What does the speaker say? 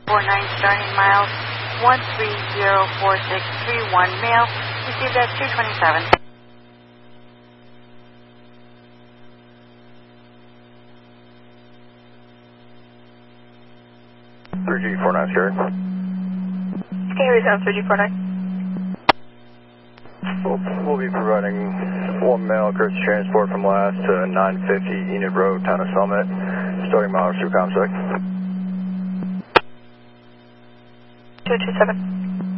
starting miles 1304631, male, received at 227. 3G49 Sherry. Can you resound 3G49? We'll be providing one male courtesy transport from last to 950 Enid Road, Town of Summit, starting miles through ComSec. 227.